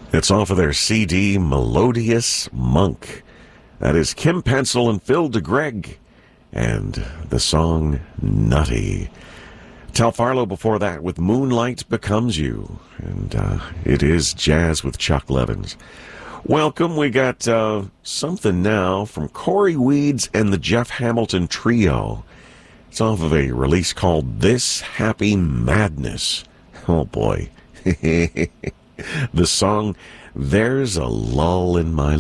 It's off of their CD, Melodious Monk. That is Kim Pencil and Phil DeGreg, and the song Nutty. Tal Farlow before that with Moonlight Becomes You, and it is jazz with Chuck Levins. Welcome. We got something now from Corey Weeds and the Jeff Hamilton Trio. It's off of a release called This Happy Madness. Oh, boy. The song, There's a Lull in My Life.